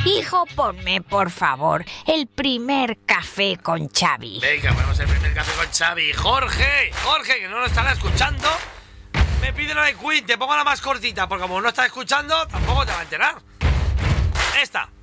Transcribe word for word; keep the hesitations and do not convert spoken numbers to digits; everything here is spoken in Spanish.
Hijo, ponme, por favor, el primer café con Xavi. Venga, ponemos el primer café con Xavi. Jorge, Jorge, que no lo estará escuchando, me pide la de Queen. Te pongo la más cortita, porque como no está escuchando, tampoco te va a enterar. Esta.